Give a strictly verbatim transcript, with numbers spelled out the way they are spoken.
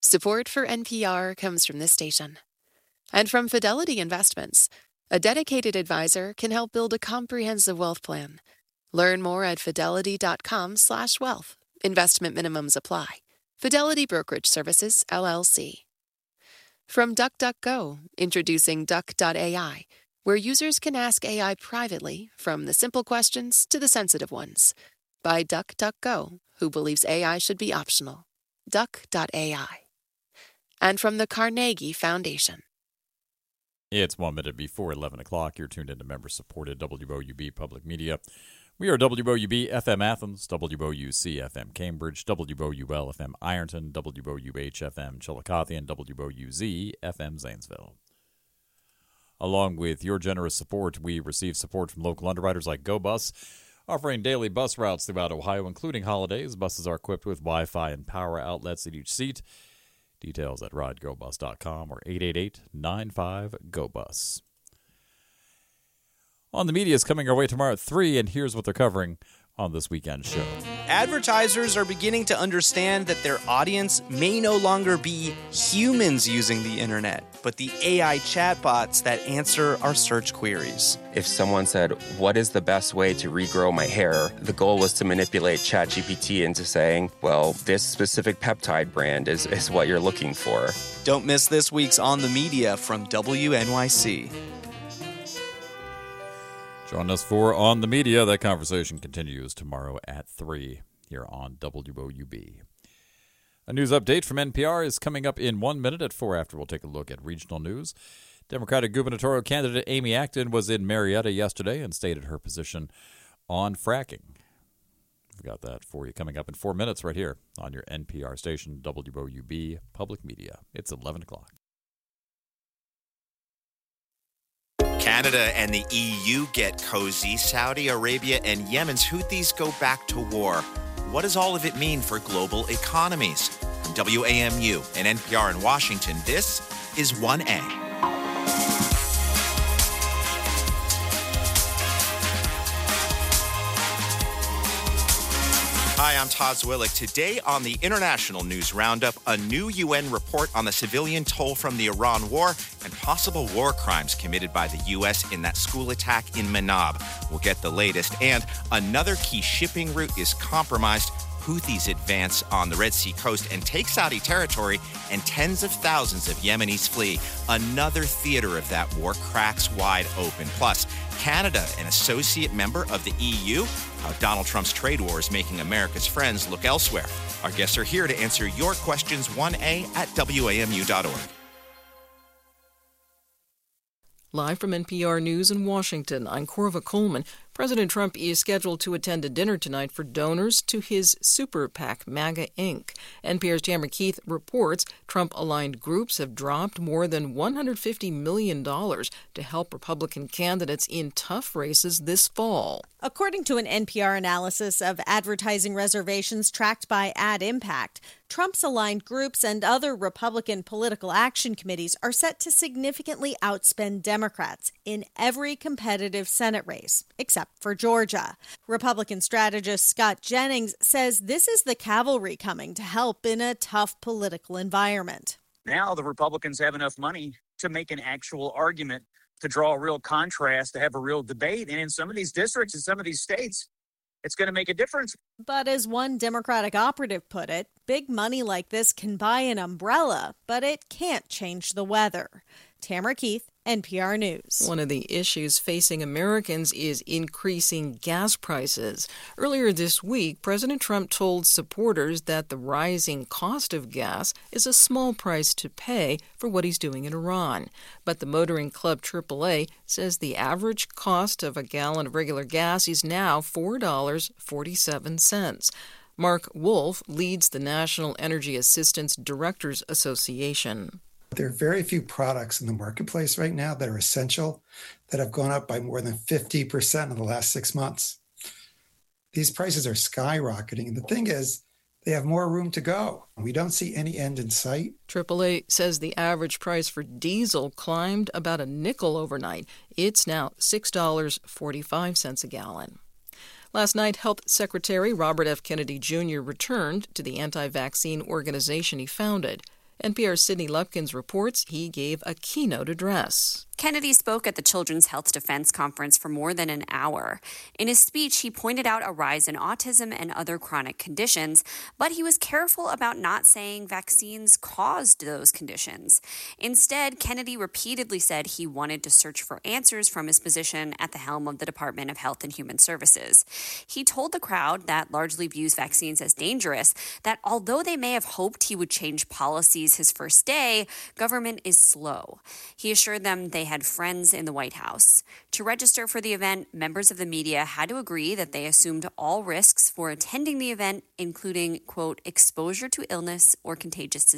Support for N P R comes from this station. And from Fidelity Investments. A dedicated advisor can help build a comprehensive wealth plan. Learn more at fidelity.com slash wealth. Investment minimums apply. Fidelity Brokerage Services, L L C. From DuckDuckGo, introducing Duck dot A I, where users can ask A I privately, from the simple questions to the sensitive ones. By DuckDuckGo, who believes A I should be optional. Duck dot A I. And from the Carnegie Foundation. It's one minute before eleven o'clock. You're tuned into member-supported W O U B Public Media. We are W O U B F M Athens, W O U C F M Cambridge, W O U L F M Ironton, W O U H F M Chillicothe, and W O U Z F M Zanesville. Along with your generous support, we receive support from local underwriters like GoBus, offering daily bus routes throughout Ohio, including holidays. Buses are equipped with Wi-Fi and power outlets at each seat. Details at ride go bus dot com or eight eight eight, nine five, G O bus. On the Media is coming our way tomorrow at three, and here's what they're covering on this weekend show. Advertisers are beginning to understand that their audience may no longer be humans using the internet, but the A I chatbots that answer our search queries. If someone said, what is the best way to regrow my hair? The goal was to manipulate ChatGPT into saying, well, this specific peptide brand is, is what you're looking for. Don't miss this week's On the Media from W N Y C. Join us for On the Media. That conversation continues tomorrow at three here on W O U B. A news update from N P R is coming up in one minute. At four after, we'll take a look at regional news. Democratic gubernatorial candidate Amy Acton was in Marietta yesterday and stated her position on fracking. We've got that for you coming up in four minutes right here on your N P R station, W O U B Public Media. It's eleven o'clock. Canada and the E U get cozy. Saudi Arabia and Yemen's Houthis go back to war. What does all of it mean for global economies? From W A M U and N P R in Washington, this is one A. Hi, I'm Todd Zwillick. Today on the International News Roundup, a new U N report on the civilian toll from the Iran war and possible war crimes committed by the U S in that school attack in Manab. We'll get the latest. And another key shipping route is compromised. Houthis advance on the Red Sea coast and take Saudi territory, and tens of thousands of Yemenis flee. Another theater of that war cracks wide open. Plus, Canada, an associate member of the E U, how Donald Trump's trade war is making America's friends look elsewhere. Our guests are here to answer your questions, one A at W A M U dot org. Live from N P R News in Washington, I'm Corva Coleman. President Trump is scheduled to attend a dinner tonight for donors to his super PAC, MAGA Incorporated. N P R's Tamara Keith reports Trump-aligned groups have dropped more than one hundred fifty million dollars to help Republican candidates in tough races this fall. According to an N P R analysis of advertising reservations tracked by Ad Impact, Trump's aligned groups and other Republican political action committees are set to significantly outspend Democrats in every competitive Senate race, except for Georgia. Republican strategist Scott Jennings says this is the cavalry coming to help in a tough political environment. Now the Republicans have enough money to make an actual argument, to draw a real contrast, to have a real debate. And in some of these districts, in some of these states, it's going to make a difference. But as one Democratic operative put it, big money like this can buy an umbrella, but it can't change the weather. Tamara Keith, N P R News. One of the issues facing Americans is increasing gas prices. Earlier this week, President Trump told supporters that the rising cost of gas is a small price to pay for what he's doing in Iran. But the motoring club triple A says the average cost of a gallon of regular gas is now four dollars and forty-seven cents. Mark Wolf leads the National Energy Assistance Directors Association. There are very few products in the marketplace right now that are essential that have gone up by more than fifty percent in the last six months. These prices are skyrocketing. And the thing is, they have more room to go. We don't see any end in sight. triple A says the average price for diesel climbed about a nickel overnight. It's now six dollars and forty-five cents a gallon. Last night, Health Secretary Robert F. Kennedy Junior returned to the anti-vaccine organization he founded. N P R's Sydney Lupkins reports he gave a keynote address. Kennedy spoke at the Children's Health Defense Conference for more than an hour. In his speech, he pointed out a rise in autism and other chronic conditions, but he was careful about not saying vaccines caused those conditions. Instead, Kennedy repeatedly said he wanted to search for answers from his position at the helm of the Department of Health and Human Services. He told the crowd that largely views vaccines as dangerous that although they may have hoped he would change policies his first day, government is slow. He assured them they had friends in the White House. To register for the event, members of the media had to agree that they assumed all risks for attending the event, including, quote, exposure to illness or contagious disease.